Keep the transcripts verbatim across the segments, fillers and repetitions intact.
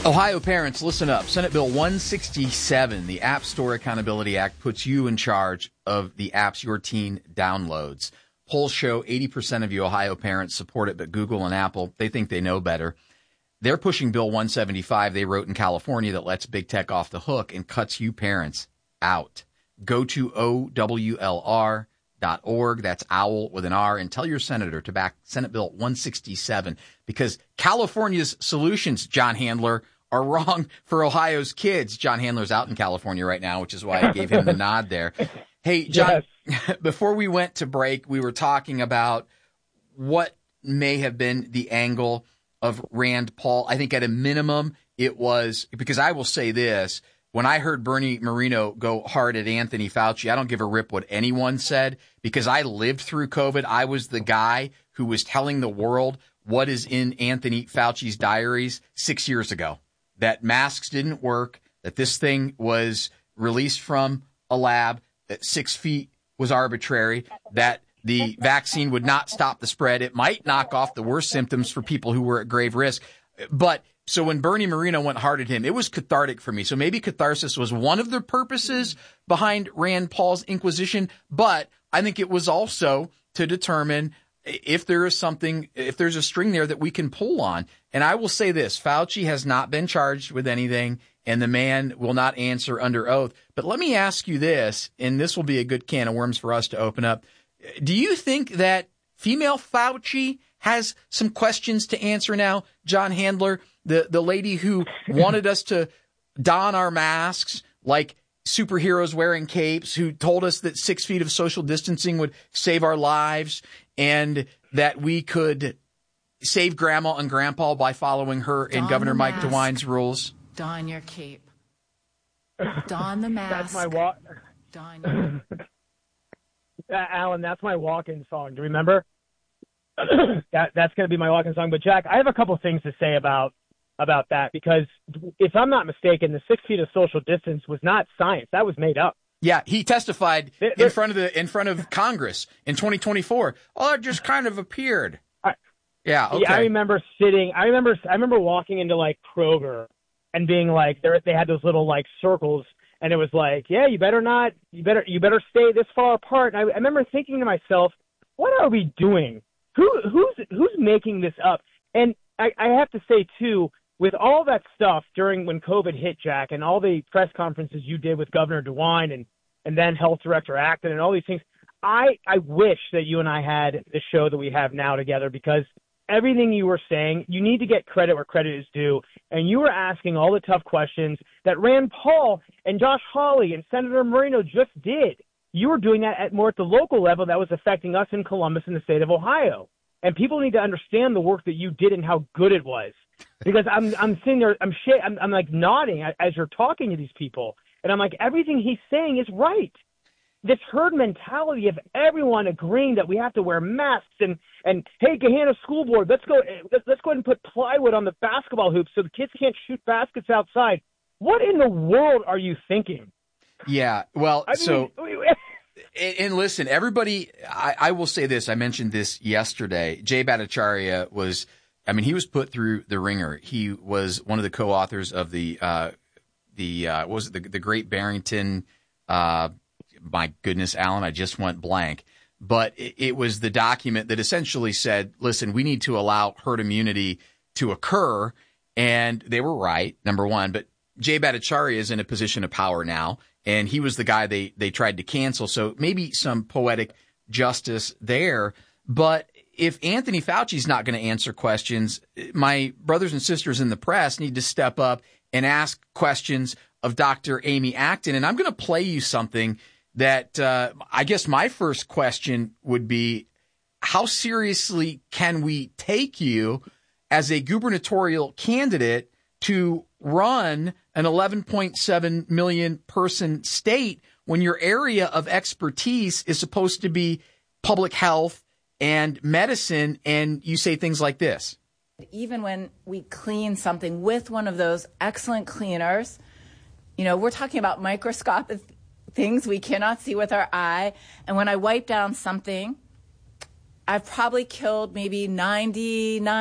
Ohio parents, listen up. Senate Bill one sixty-seven, the App Store Accountability Act, puts you in charge of the apps your teen downloads. Polls show eighty percent of you Ohio parents support it, but Google and Apple, they think they know better. They're pushing Bill one seventy-five they wrote in California that lets big tech off the hook and cuts you parents out. Go to O W L R dot org, that's OWL with an R, and tell your senator to back Senate Bill one sixty-seven because California's solutions, John Handler, are wrong for Ohio's kids. John Handler's out in California right now, which is why I gave him the nod there. Hey, John, yes. Before we went to break, we were talking about what may have been the angle of Rand Paul. I think at a minimum it was, because I will say this, when I heard Bernie Moreno go hard at Anthony Fauci, I don't give a rip what anyone said because I lived through COVID. I was the guy who was telling the world what is in Anthony Fauci's diaries six years ago, that masks didn't work, that this thing was released from a lab, that six feet was arbitrary, that the vaccine would not stop the spread. It might knock off the worst symptoms for people who were at grave risk. But so when Bernie Moreno went hard at him, it was cathartic for me. So maybe catharsis was one of the purposes behind Rand Paul's inquisition, but I think it was also to determine if there is something, if there's a string there that we can pull on. And I will say this, Fauci has not been charged with anything, and the man will not answer under oath. But let me ask you this, and this will be a good can of worms for us to open up. Do you think that female Fauci has some questions to answer now? John Handler, the, the lady who wanted us to don our masks like superheroes wearing capes, who told us that six feet of social distancing would save our lives and that we could save grandma and grandpa by following her and Governor Mike DeWine's rules. Don your cape. Don the mask. That's my walk. Don your uh, Alan, that's my walk-in song. Do you remember? that that's going to be my walk-in song. But Jack, I have a couple things to say about about that, because if I'm not mistaken, the six feet of social distance was not science. That was made up. Yeah, he testified there, in front of the in front of Congress in twenty twenty-four. Oh, it just kind of appeared. I, yeah, okay. Yeah, I remember sitting. I remember. I remember walking into like Kroger and being like, there they had those little like circles, and it was like, yeah, you better not. You better you better stay this far apart. And I, I remember thinking to myself, what are we doing? Who who's who's making this up? And I, I have to say too, with all that stuff during when COVID hit, Jack, and all the press conferences you did with Governor DeWine and, and then Health Director Acton and all these things, I, I wish that you and I had the show that we have now together, because everything you were saying, you need to get credit where credit is due. And you were asking all the tough questions that Rand Paul and Josh Hawley and Senator Moreno just did. You were doing that at more at the local level that was affecting us in Columbus in the state of Ohio. And people need to understand the work that you did and how good it was. Because I'm I'm sitting there, I'm, sh- I'm I'm like nodding as you're talking to these people, and I'm like, everything he's saying is right. This herd mentality of everyone agreeing that we have to wear masks and and hey, Gahanna School Board, let's go let's, let's go ahead and put plywood on the basketball hoops so the kids can't shoot baskets outside. What in the world are you thinking? Yeah, well, I so. Mean, And listen, everybody, I, I will say this. I mentioned this yesterday. Jay Bhattacharya was, I mean, he was put through the ringer. He was one of the co-authors of the, uh, the, uh, what was it, the, the Great Barrington, uh, my goodness, Alan, I just went blank. But it, it was the document that essentially said, listen, we need to allow herd immunity to occur. And they were right, number one. But Jay Bhattacharya is in a position of power now. And he was the guy they, they tried to cancel. So maybe some poetic justice there. But if Anthony Fauci's not going to answer questions, my brothers and sisters in the press need to step up and ask questions of Doctor Amy Acton. And I'm going to play you something that uh, I guess my first question would be, how seriously can we take you as a gubernatorial candidate to run an eleven point seven million person state when your area of expertise is supposed to be public health and medicine, and you say things like this? Even when we clean something with one of those excellent cleaners, you know, we're talking about microscopic things we cannot see with our eye. And when I wipe down something, I've probably killed maybe ninety-nine point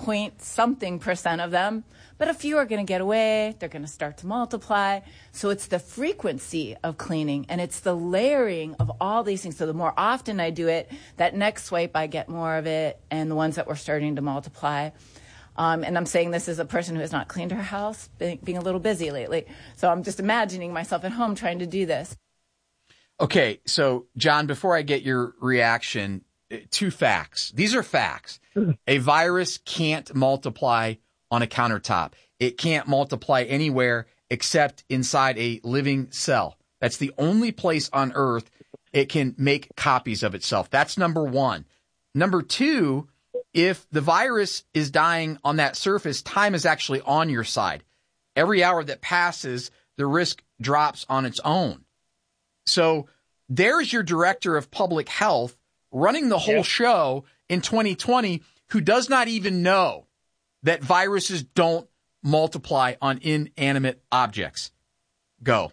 point something percent of them, but a few are going to get away. They're going to start to multiply. So it's the frequency of cleaning, and it's the layering of all these things. So the more often I do it, that next swipe I get more of it, and the ones that were starting to multiply. Um, and I'm saying this as a person who has not cleaned her house, being, being a little busy lately. So I'm just imagining myself at home trying to do this. Okay, so John, before I get your reaction, two facts. These are facts. A virus can't multiply on a countertop. It can't multiply anywhere except inside a living cell. That's the only place on Earth it can make copies of itself. That's number one. Number two, if the virus is dying on that surface, time is actually on your side. Every hour that passes, the risk drops on its own. So there's your director of public health running the whole yep. show in twenty twenty, who does not even know that viruses don't multiply on inanimate objects. Go.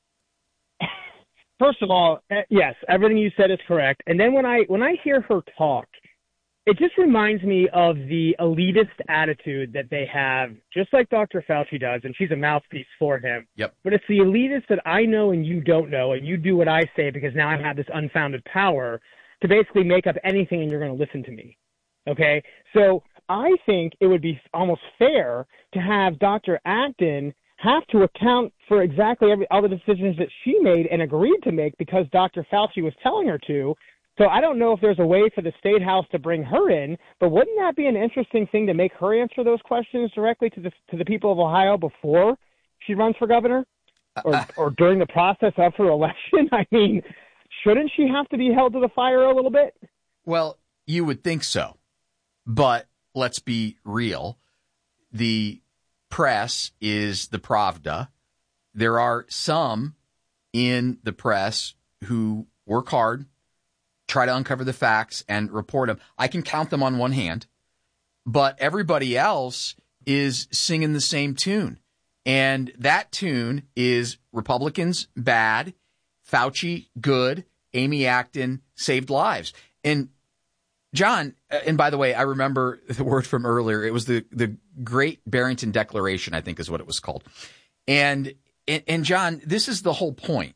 First of all, yes, everything you said is correct. And then when I when I hear her talk, it just reminds me of the elitist attitude that they have, just like Doctor Fauci does, and she's a mouthpiece for him. Yep. But it's the elitist that I know and you don't know, and you do what I say because now I have this unfounded power to basically make up anything and you're going to listen to me. Okay? So I think it would be almost fair to have Doctor Acton have to account for exactly every, all the decisions that she made and agreed to make because Doctor Fauci was telling her to. So I don't know if there's a way for the State House to bring her in, but wouldn't that be an interesting thing to make her answer those questions directly to the to the people of Ohio before she runs for governor or, uh, or during the process of her election? I mean, shouldn't she have to be held to the fire a little bit? Well, you would think so, but let's be real. The press is the Pravda. There are some in the press who work hard, try to uncover the facts and report them. I can count them on one hand, but everybody else is singing the same tune. And that tune is Republicans bad, Fauci good, Amy Acton saved lives. And John, and by the way, I remember the word from earlier. It was the, the Great Barrington Declaration, I think is what it was called. And, and, and John, this is the whole point.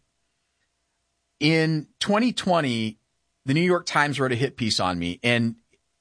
In twenty twenty, the New York Times wrote a hit piece on me. And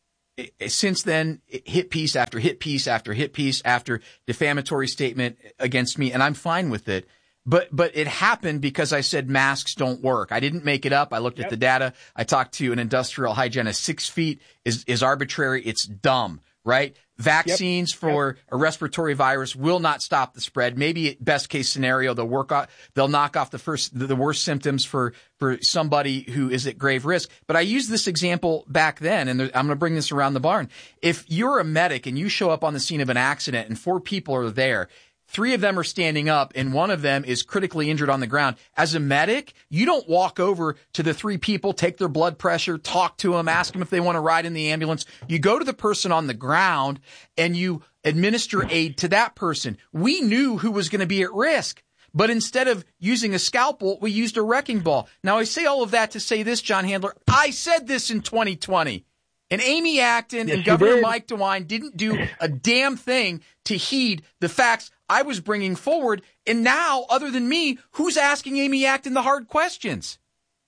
since then, hit piece after hit piece after hit piece after defamatory statement against me. And I'm fine with it. But but it happened because I said masks don't work. I didn't make it up. I looked yep. at the data. I talked to an industrial hygienist. Six feet is, is arbitrary. It's dumb, right? Vaccines yep. for yep. a respiratory virus will not stop the spread. Maybe best case scenario, they'll work off, they'll knock off the first, the worst symptoms for, for somebody who is at grave risk. But I used this example back then, and I'm going to bring this around the barn. If you're a medic and you show up on the scene of an accident and four people are there, three of them are standing up and one of them is critically injured on the ground. As a medic, you don't walk over to the three people, take their blood pressure, talk to them, ask them if they want to ride in the ambulance. You go to the person on the ground and you administer aid to that person. We knew who was going to be at risk, but instead of using a scalpel, we used a wrecking ball. Now, I say all of that to say this, John Handler. I said this in twenty twenty. And Amy Acton yes, and Governor did. Mike DeWine didn't do a damn thing to heed the facts I was bringing forward. And now, other than me, who's asking Amy Acton the hard questions?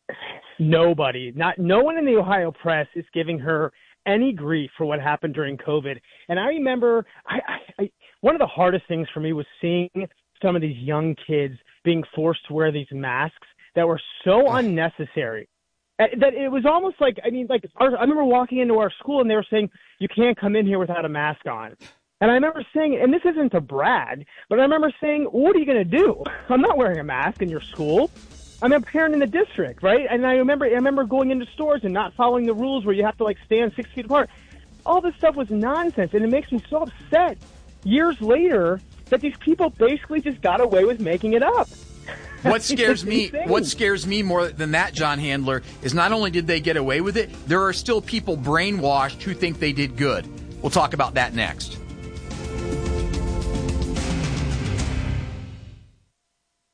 Nobody. Not no one in the Ohio press is giving her any grief for what happened during COVID. And I remember I, I, I, one of the hardest things for me was seeing some of these young kids being forced to wear these masks that were so unnecessary. That it was almost like, I mean, like, our, I remember walking into our school and they were saying, you can't come in here without a mask on. And I remember saying, and this isn't to brag, but I remember saying, what are you going to do? I'm not wearing a mask in your school. I'm a parent in the district, right? And I remember, I remember going into stores and not following the rules where you have to, like, stand six feet apart. All this stuff was nonsense, and it makes me so upset years later that these people basically just got away with making it up. What scares me, what scares me more than that, John Handler, is not only did they get away with it, there are still people brainwashed who think they did good. We'll talk about that next.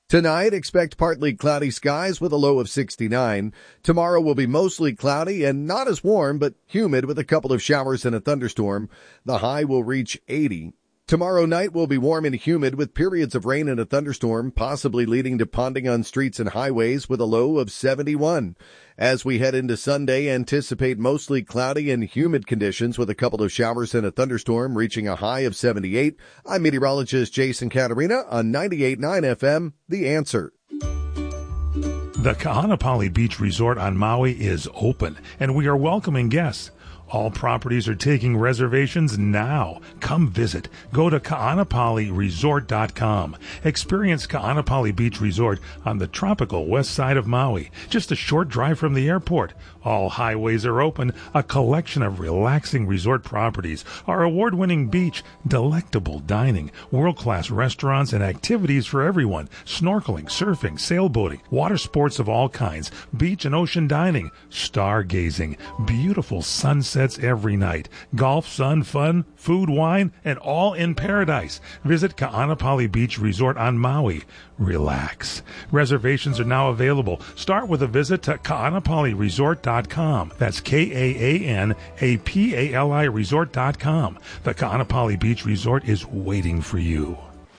Tonight, expect partly cloudy skies with a low of sixty-nine. Tomorrow will be mostly cloudy and not as warm, but humid with a couple of showers and a thunderstorm. The high will reach eighty. Tomorrow night will be warm and humid with periods of rain and a thunderstorm, possibly leading to ponding on streets and highways with a low of seventy-one. As we head into Sunday, anticipate mostly cloudy and humid conditions with a couple of showers and a thunderstorm, reaching a high of seventy-eight. I'm meteorologist Jason Caterina on ninety-eight point nine F M, The Answer. The Ka'anapali Beach Resort on Maui is open, and we are welcoming guests. All properties are taking reservations now. Come visit. Go to Ka'anapali Resort dot com. Experience Ka'anapali Beach Resort on the tropical west side of Maui, just a short drive from the airport. All highways are open, a collection of relaxing resort properties, our award-winning beach, delectable dining, world-class restaurants, and activities for everyone. Snorkeling, surfing, sailboating, water sports of all kinds, beach and ocean dining, stargazing, beautiful sunsets every night, golf, sun, fun, food, wine, and all in paradise. Visit Ka'anapali Beach Resort on Maui. Relax. Reservations are now available. Start with a visit to Ka'anapali Resort dot com. That's K A A N A P A L I Resort dot com. The Ka'anapali Beach Resort is waiting for you.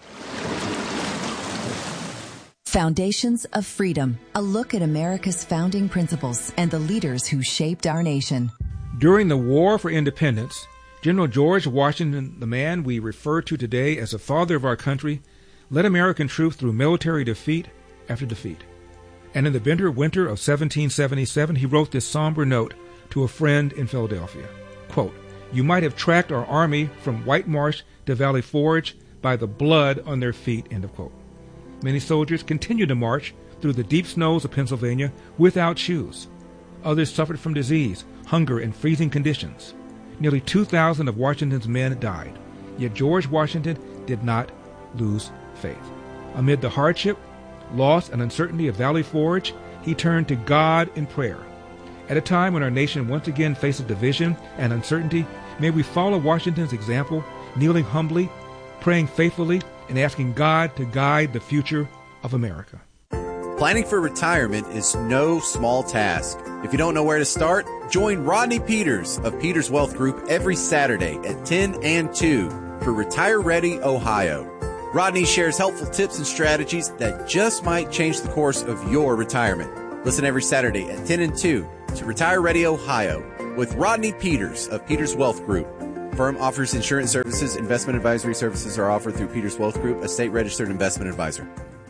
Foundations of Freedom, a look at America's founding principles and the leaders who shaped our nation. During the War for Independence, General George Washington, the man we refer to today as the father of our country, led American troops through military defeat after defeat. And in the bitter winter of seventeen seventy-seven, he wrote this somber note to a friend in Philadelphia. Quote, "You might have tracked our army from White Marsh to Valley Forge by the blood on their feet," end of quote. Many soldiers continued to march through the deep snows of Pennsylvania without shoes. Others suffered from disease, hunger, and freezing conditions. Nearly two thousand of Washington's men died. Yet George Washington did not lose faith. Amid the hardship, loss, and uncertainty of Valley Forge, he turned to God in prayer. At a time when our nation once again faces division and uncertainty, may we follow Washington's example, kneeling humbly, praying faithfully, and asking God to guide the future of America. Planning for retirement is no small task. If you don't know where to start, join Rodney Peters of Peters Wealth Group every Saturday at ten and two for Retire Ready Ohio. Rodney shares helpful tips and strategies that just might change the course of your retirement. Listen every Saturday at ten and two to Retire Ready Ohio with Rodney Peters of Peters Wealth Group. Firm offers insurance services. Investment advisory services are offered through Peters Wealth Group, a state-registered investment advisor.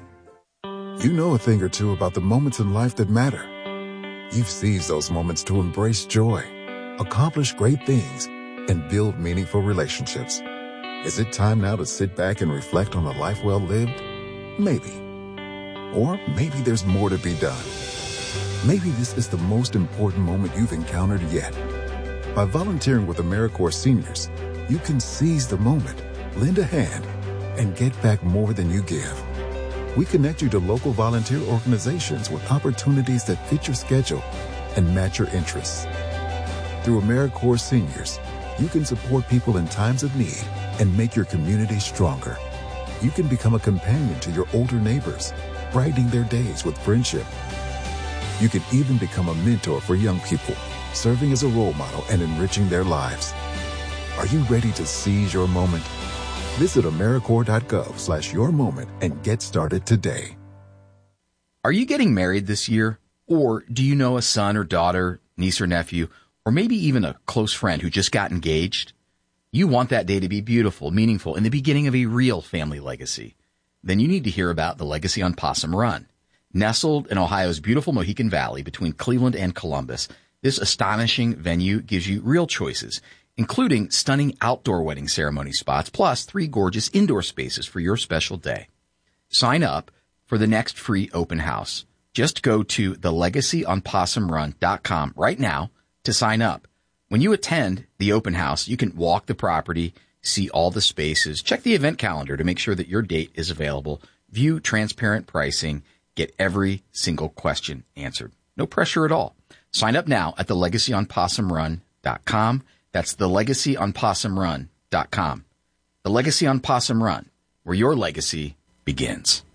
You know a thing or two about the moments in life that matter. You've seized those moments to embrace joy, accomplish great things, and build meaningful relationships. Is it time now to sit back and reflect on a life well lived? Maybe. Or maybe there's more to be done. Maybe this is the most important moment you've encountered yet. By volunteering with AmeriCorps Seniors, you can seize the moment, lend a hand, and get back more than you give. We connect you to local volunteer organizations with opportunities that fit your schedule and match your interests. Through AmeriCorps Seniors, you can support people in times of need and make your community stronger. You can become a companion to your older neighbors, brightening their days with friendship. You can even become a mentor for young people, serving as a role model and enriching their lives. Are you ready to seize your moment? Visit AmeriCorps.gov slash your moment and get started today. Are you getting married this year? Or do you know a son or daughter, niece or nephew, or maybe even a close friend who just got engaged? You want that day to be beautiful, meaningful, and the beginning of a real family legacy. Then you need to hear about the Legacy on Possum Run. Nestled in Ohio's beautiful Mohican Valley between Cleveland and Columbus, this astonishing venue gives you real choices, including stunning outdoor wedding ceremony spots, plus three gorgeous indoor spaces for your special day. Sign up for the next free open house. Just go to the legacy on possum run dot com right now to sign up. When you attend the open house, you can walk the property, see all the spaces, check the event calendar to make sure that your date is available, view transparent pricing, get every single question answered. No pressure at all. Sign up now at the legacy on possum run dot com. That's the legacy on possum run dot com. The Legacy on Possum Run, where your legacy begins.